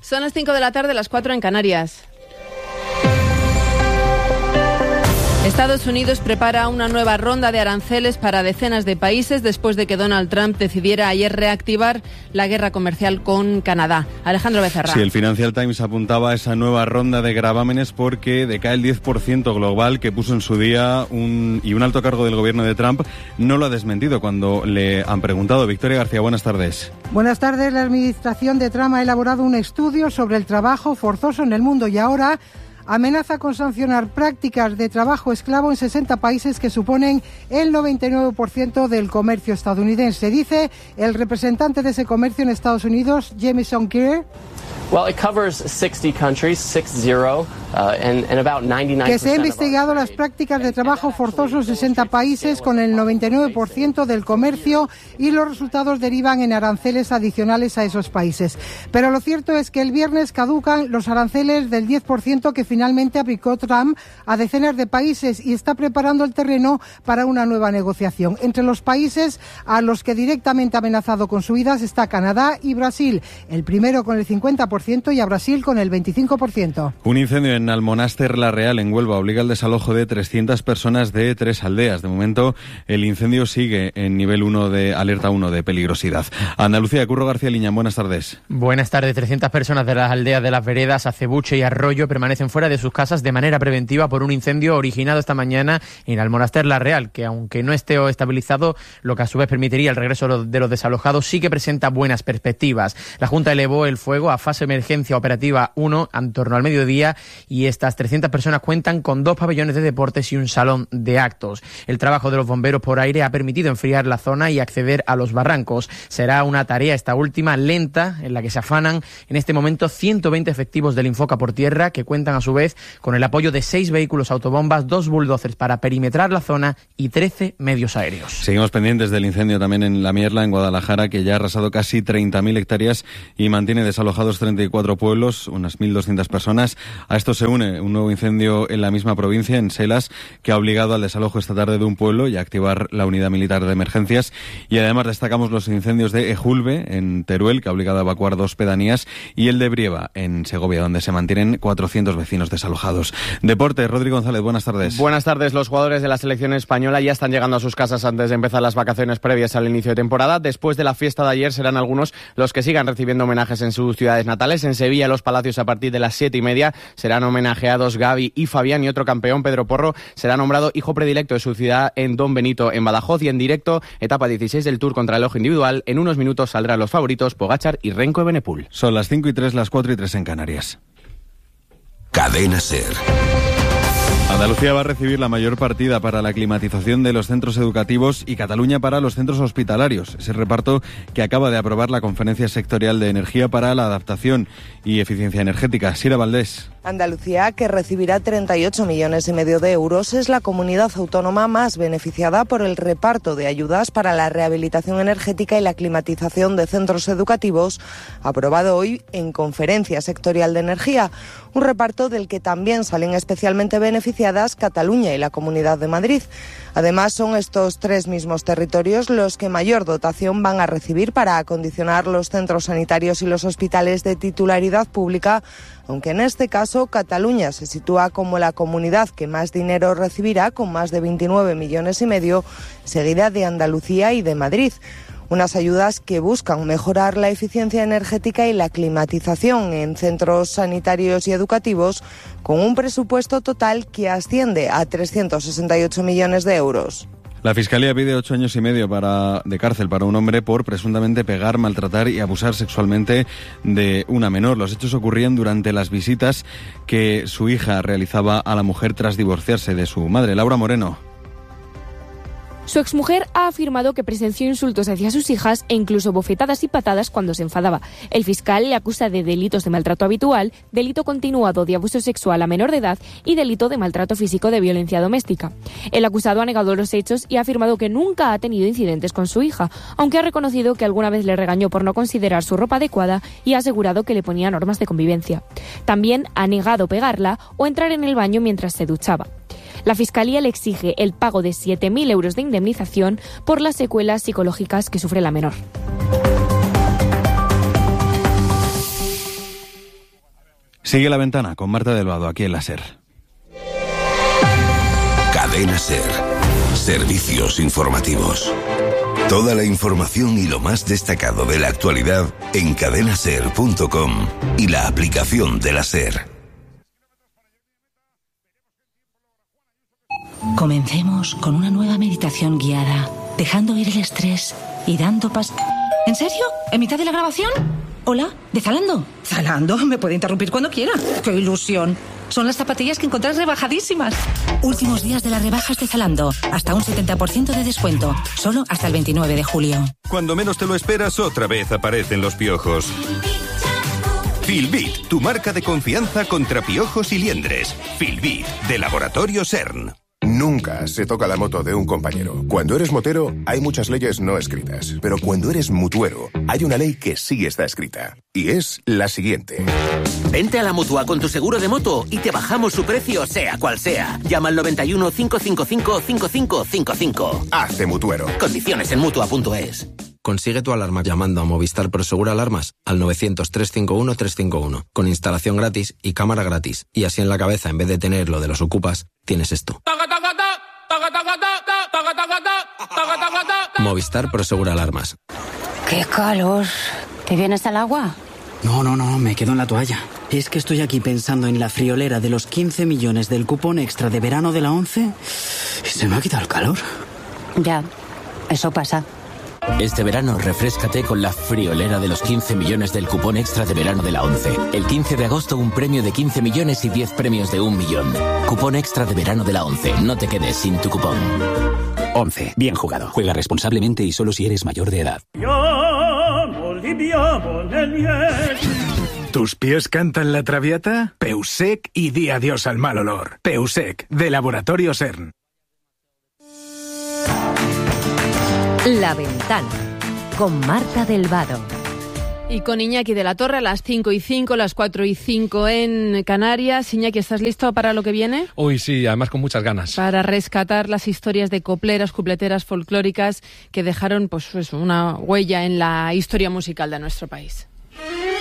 Son las 5 de la tarde, las 4 en Canarias. Estados Unidos prepara una nueva ronda de aranceles para decenas de países después de que Donald Trump decidiera ayer reactivar la guerra comercial con Canadá. Alejandro Becerra. Sí, el Financial Times apuntaba a esa nueva ronda de gravámenes porque decae el 10% global que puso en su día y un alto cargo del gobierno de Trump no lo ha desmentido cuando le han preguntado. Victoria García, buenas tardes. Buenas tardes. La administración de Trump ha elaborado un estudio sobre el trabajo forzoso en el mundo y ahora amenaza con sancionar prácticas de trabajo esclavo en 60 países que suponen el 99% del comercio estadounidense. Dice el representante de ese comercio en Estados Unidos, Jamieson Greer, que se ha investigado las prácticas de trabajo forzoso en 60 países con el 99% del comercio y los resultados derivan en aranceles adicionales a esos países. Pero lo cierto es que el viernes caducan los aranceles del 10% que finalmente aplicó Trump a decenas de países y está preparando el terreno para una nueva negociación. Entre los países a los que directamente ha amenazado con subidas está Canadá y Brasil, el primero con el 50% y a Brasil con el 25%. Un incendio en Almonaster La Real, en Huelva, obliga al desalojo de 300 personas de 3 aldeas. De momento, el incendio sigue en nivel 1 de alerta 1 de peligrosidad. Andalucía, Curro García Liñán, buenas tardes. Buenas tardes. 300 personas de las aldeas de Las Veredas, Acebuche y Arroyo permanecen fuera de sus casas de manera preventiva por un incendio originado esta mañana en Almonaster La Real, que aunque no esté estabilizado, lo que a su vez permitiría el regreso de los desalojados, sí que presenta buenas perspectivas. La Junta elevó el fuego a fase emergencia operativa 1 en torno al mediodía y estas 300 personas cuentan con 2 pabellones de deportes y un salón de actos. El trabajo de los bomberos por aire ha permitido enfriar la zona y acceder a los barrancos. Será una tarea, esta última, lenta, en la que se afanan en este momento 120 efectivos del Infoca por tierra, que cuentan a su vez con el apoyo de 6 vehículos autobombas, 2 bulldozers para perimetrar la zona y 13 medios aéreos. Seguimos pendientes del incendio también en La Mierla, en Guadalajara, que ya ha arrasado casi 30.000 hectáreas y mantiene desalojados 34 pueblos, unas 1.200 personas. A esto se une un nuevo incendio en la misma provincia, en Selas, que ha obligado al desalojo esta tarde de un pueblo y a activar la unidad militar de emergencias. Y además destacamos los incendios de Ejulbe, en Teruel, que ha obligado a evacuar 2 pedanías, y el de Brieva, en Segovia, donde se mantienen 400 vecinos desalojados. Deportes, Rodrigo González, buenas tardes. Buenas tardes. Los jugadores de la selección española ya están llegando a sus casas antes de empezar las vacaciones previas al inicio de temporada. Después de la fiesta de ayer serán algunos los que sigan recibiendo homenajes en sus ciudades natales. En Sevilla, Los Palacios, a partir de las 7:30 serán homenajeados Gavi y Fabián, y otro campeón, Pedro Porro, será nombrado hijo predilecto de su ciudad en Don Benito, en Badajoz. Y en directo, etapa 16 del Tour contra el ojo individual. En unos minutos saldrán los favoritos Pogačar y Renko Evenepoel. Son las 5:03, las 4:03 en Canarias. Cadena SER. Andalucía va a recibir la mayor partida para la climatización de los centros educativos y Cataluña para los centros hospitalarios. Es el reparto que acaba de aprobar la Conferencia Sectorial de Energía para la Adaptación y Eficiencia Energética. Sira Valdés. Andalucía, que recibirá 38,5 millones de euros, es la comunidad autónoma más beneficiada por el reparto de ayudas para la rehabilitación energética y la climatización de centros educativos, aprobado hoy en Conferencia Sectorial de Energía. Un reparto del que también salen especialmente beneficiadas Cataluña y la Comunidad de Madrid. Además, son estos 3 mismos territorios los que mayor dotación van a recibir para acondicionar los centros sanitarios y los hospitales de titularidad pública, aunque en este caso Cataluña se sitúa como la comunidad que más dinero recibirá, con más de 29,5 millones, seguida de Andalucía y de Madrid. Unas ayudas que buscan mejorar la eficiencia energética y la climatización en centros sanitarios y educativos, con un presupuesto total que asciende a 368 millones de euros. La Fiscalía pide 8 años y medio de cárcel para un hombre por presuntamente pegar, maltratar y abusar sexualmente de una menor. Los hechos ocurrían durante las visitas que su hija realizaba a la mujer tras divorciarse de su madre. Laura Moreno. Su exmujer ha afirmado que presenció insultos hacia sus hijas e incluso bofetadas y patadas cuando se enfadaba. El fiscal le acusa de delitos de maltrato habitual, delito continuado de abuso sexual a menor de edad y delito de maltrato físico de violencia doméstica. El acusado ha negado los hechos y ha afirmado que nunca ha tenido incidentes con su hija, aunque ha reconocido que alguna vez le regañó por no considerar su ropa adecuada y ha asegurado que le ponía normas de convivencia. También ha negado pegarla o entrar en el baño mientras se duchaba. La Fiscalía le exige el pago de 7.000 euros de indemnización por las secuelas psicológicas que sufre la menor. Sigue La Ventana con Marta del Vado, aquí en la SER. Cadena SER. Servicios informativos. Toda la información y lo más destacado de la actualidad en cadenaser.com y la aplicación de la SER. Comencemos con una nueva meditación guiada, dejando ir el estrés y dando paso. ¿En serio? ¿En mitad de la grabación? Hola, ¿de Zalando? ¿Zalando? Me puede interrumpir cuando quiera. ¡Qué ilusión! Son las zapatillas que encontrás rebajadísimas. Últimos días de las rebajas de Zalando. Hasta un 70% de descuento. Solo hasta el 29 de julio. Cuando menos te lo esperas, otra vez aparecen los piojos. Filbit, tu marca de confianza contra piojos y liendres. Filbit, de Laboratorio CERN. Nunca se toca la moto de un compañero. Cuando eres motero, hay muchas leyes no escritas. Pero cuando eres mutuero, hay una ley que sí está escrita. Y es la siguiente. Vente a la Mutua con tu seguro de moto y te bajamos su precio, sea cual sea. Llama al 91 555 5555. Hazte mutuero. Condiciones en Mutua.es. Consigue tu alarma llamando a Movistar Prosegur Alarmas al 900-351-351, con instalación gratis y cámara gratis. Y así en la cabeza, en vez de tener lo de los ocupas, tienes esto. Movistar Prosegur Alarmas. ¡Qué calor! ¿Te vienes al agua? No, me quedo en la toalla. Es que estoy aquí pensando en la friolera de los 15 millones del cupón extra de verano de la 11 y se me ha quitado el calor. Ya, eso pasa. Este verano refréscate con la friolera de los 15 millones del cupón extra de verano de la 11. El 15 de agosto un premio de 15 millones y 10 premios de 1 millón. Cupón extra de verano de la 11. No te quedes sin tu cupón. 11. Bien jugado. Juega responsablemente y solo si eres mayor de edad. ¿Tus pies cantan la traviata? Peusec y di adiós al mal olor. Peusec, de Laboratorio CERN. La Ventana, con Marta del Vado. Y con Iñaki de la Torre a las 5:05, las 4:05 en Canarias. Iñaki, ¿estás listo para lo que viene? Uy, sí, además con muchas ganas. Para rescatar las historias de copleras, cupleteras folclóricas que dejaron pues una huella en la historia musical de nuestro país.